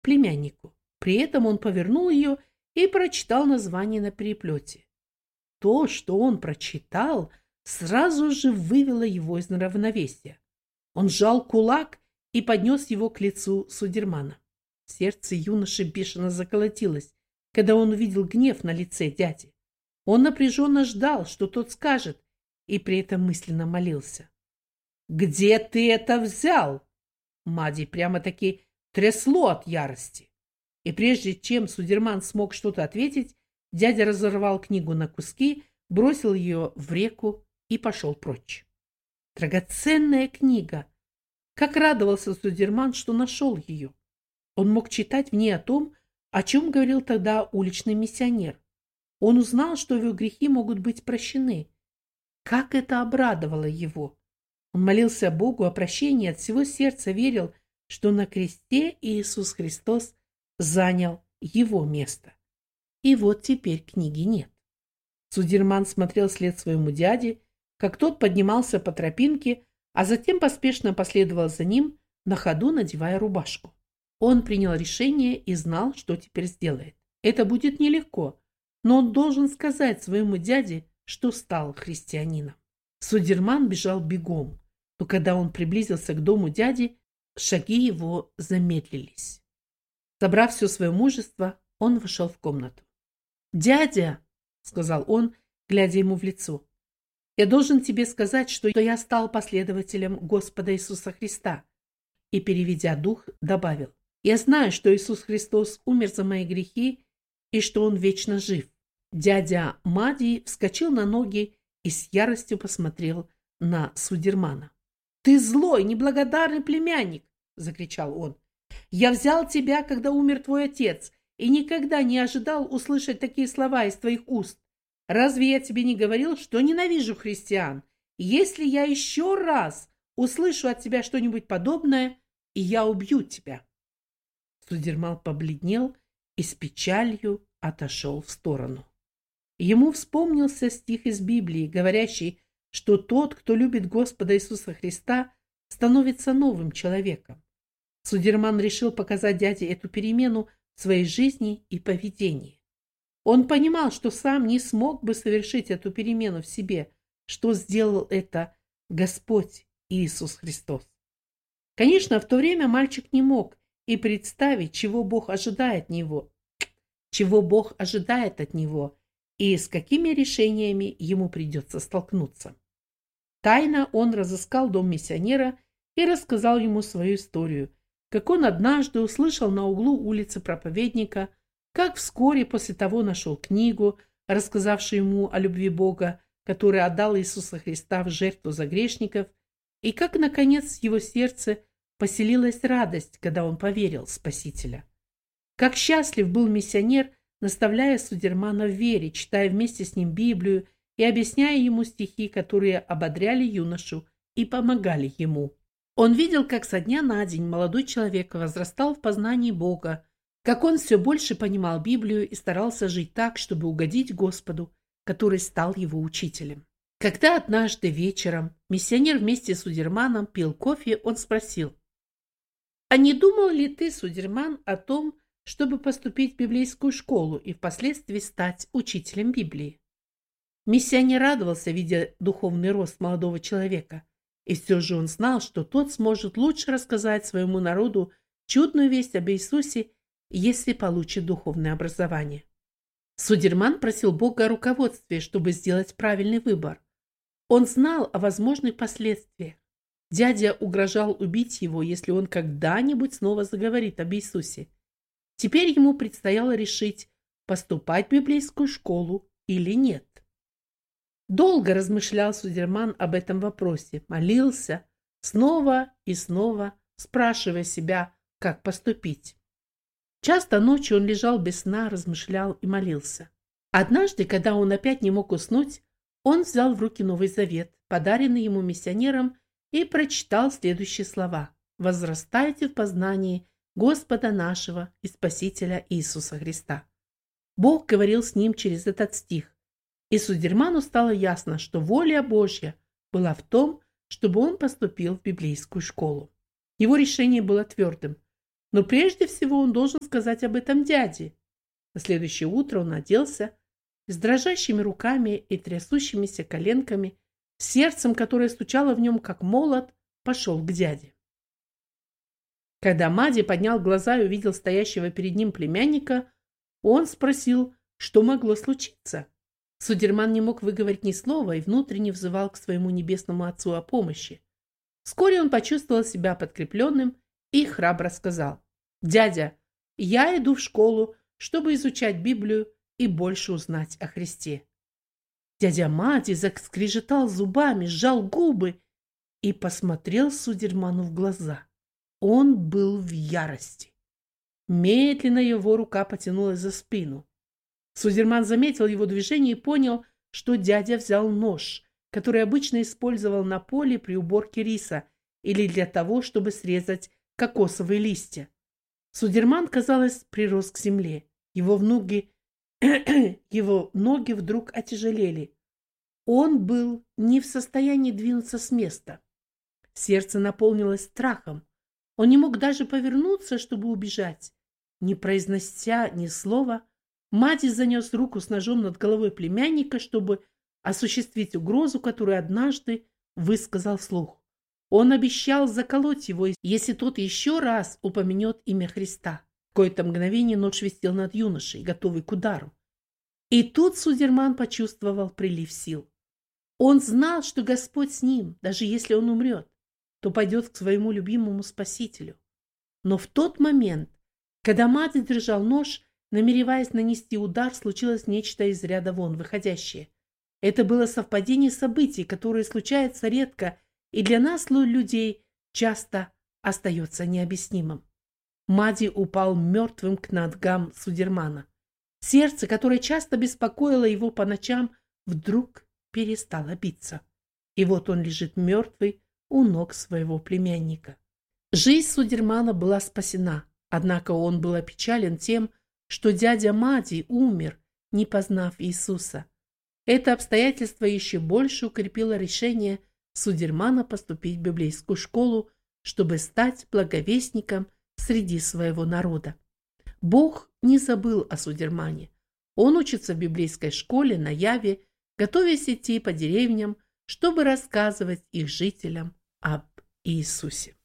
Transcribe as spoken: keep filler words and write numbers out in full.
племяннику. При этом он повернул ее и прочитал название на переплете. То, что он прочитал, сразу же вывело его из равновесия. Он сжал кулак и поднес его к лицу Судермана. Сердце юноши бешено заколотилось, когда он увидел гнев на лице дяди. Он напряженно ждал, что тот скажет, и при этом мысленно молился. «Где ты это взял?» Мади прямо-таки трясло от ярости. И прежде чем Судерман смог что-то ответить, дядя разорвал книгу на куски, бросил ее в реку и пошел прочь. Драгоценная книга! Как радовался Судерман, что нашел ее. Он мог читать в ней о том, о чем говорил тогда уличный миссионер. Он узнал, что его грехи могут быть прощены. Как это обрадовало его! Он молился Богу о прощении, от всего сердца верил, что на кресте Иисус Христос занял его место. И вот теперь книги нет. Судерман смотрел вслед своему дяде, как тот поднимался по тропинке, а затем поспешно последовал за ним, на ходу надевая рубашку. Он принял решение и знал, что теперь сделает. Это будет нелегко, но он должен сказать своему дяде, что стал христианином. Судерман бежал бегом, но когда он приблизился к дому дяди, шаги его замедлились. Собрав все свое мужество, он вошел в комнату. «Дядя!» — сказал он, глядя ему в лицо. «Я должен тебе сказать, что я стал последователем Господа Иисуса Христа». И, переведя дух, добавил: «Я знаю, что Иисус Христос умер за мои грехи и что Он вечно жив». Дядя Мади вскочил на ноги и с яростью посмотрел на Судермана. «Ты злой, неблагодарный племянник!» — закричал он. «Я взял тебя, когда умер твой отец, и никогда не ожидал услышать такие слова из твоих уст. Разве я тебе не говорил, что ненавижу христиан? Если я еще раз услышу от тебя что-нибудь подобное, и я убью тебя». Судерман побледнел и с печалью отошел в сторону. Ему вспомнился стих из Библии, говорящий, что тот, кто любит Господа Иисуса Христа, становится новым человеком. Судерман решил показать дяде эту перемену в своей жизни и поведении. Он понимал, что сам не смог бы совершить эту перемену в себе, что сделал это Господь Иисус Христос. Конечно, в то время мальчик не мог и представить, чего Бог ожидает от него, чего Бог ожидает от него и с какими решениями ему придется столкнуться. Тайно он разыскал дом миссионера и рассказал ему свою историю, как он однажды услышал на углу улицы проповедника, как вскоре после того нашел книгу, рассказавшую ему о любви Бога, который отдал Иисуса Христа в жертву за грешников, и как, наконец, в его сердце поселилась радость, когда он поверил в Спасителя. Как счастлив был миссионер, наставляя Судермана в вере, читая вместе с ним Библию и объясняя ему стихи, которые ободряли юношу и помогали ему. Он видел, как со дня на день молодой человек возрастал в познании Бога, как он все больше понимал Библию и старался жить так, чтобы угодить Господу, который стал его учителем. Когда однажды вечером миссионер вместе с Судерманом пил кофе, он спросил: «А не думал ли ты, Судерман, о том, чтобы поступить в библейскую школу и впоследствии стать учителем Библии?» Миссионер радовался, видя духовный рост молодого человека, и все же он знал, что тот сможет лучше рассказать своему народу чудную весть об Иисусе, если получит духовное образование. Судерман просил Бога о руководстве, чтобы сделать правильный выбор. Он знал о возможных последствиях. Дядя угрожал убить его, если он когда-нибудь снова заговорит об Иисусе. Теперь ему предстояло решить, поступать в библейскую школу или нет. Долго размышлял Судерман об этом вопросе, молился, снова и снова спрашивая себя, как поступить. Часто ночью он лежал без сна, размышлял и молился. Однажды, когда он опять не мог уснуть, он взял в руки Новый Завет, подаренный ему миссионером, и прочитал следующие слова: «Возрастайте в познании Господа нашего и Спасителя Иисуса Христа». Бог говорил с ним через этот стих, и Судерману стало ясно, что воля Божья была в том, чтобы он поступил в библейскую школу. Его решение было твердым. Но прежде всего он должен сказать об этом дяде. На следующее утро он оделся, с дрожащими руками и трясущимися коленками, сердцем, которое стучало в нем как молот, пошел к дяде. Когда Мади поднял глаза и увидел стоящего перед ним племянника, он спросил, что могло случиться. Судерман не мог выговорить ни слова и внутренне взывал к своему небесному отцу о помощи. Вскоре он почувствовал себя подкрепленным и храбро сказал: «Дядя, я иду в школу, чтобы изучать Библию и больше узнать о Христе». Дядя Мади заскрежетал зубами, сжал губы и посмотрел Судерману в глаза. Он был в ярости. Медленно его рука потянулась за спину. Судерман заметил его движение и понял, что дядя взял нож, который обычно использовал на поле при уборке риса или для того, чтобы срезать кокосовые листья. Судерман, казалось, прирос к земле. Его ноги, его ноги вдруг отяжелели. Он был не в состоянии двинуться с места. Сердце наполнилось страхом. Он не мог даже повернуться, чтобы убежать. Не произнося ни слова, Мади занес руку с ножом над головой племянника, чтобы осуществить угрозу, которую однажды высказал вслух. Он обещал заколоть его, если тот еще раз упомянет имя Христа. В какое-то мгновение нож висел над юношей, готовый к удару. И тут Судерман почувствовал прилив сил. Он знал, что Господь с ним, даже если он умрет, то пойдет к своему любимому Спасителю. Но в тот момент, когда Мади держал нож, намереваясь нанести удар, случилось нечто из ряда вон выходящее. Это было совпадение событий, которые случаются редко и для нас, людей, часто остается необъяснимым. Мади упал мертвым к ногам Судермана. Сердце, которое часто беспокоило его по ночам, вдруг перестало биться. И вот он лежит мертвый у ног своего племянника. Жизнь Судермана была спасена, однако он был опечален тем, что дядя Мади умер, не познав Иисуса. Это обстоятельство еще больше укрепило решение Судермана поступить в библейскую школу, чтобы стать благовестником среди своего народа. Бог не забыл о Судермане. Он учится в библейской школе на Яве, готовясь идти по деревням, чтобы рассказывать их жителям об Иисусе.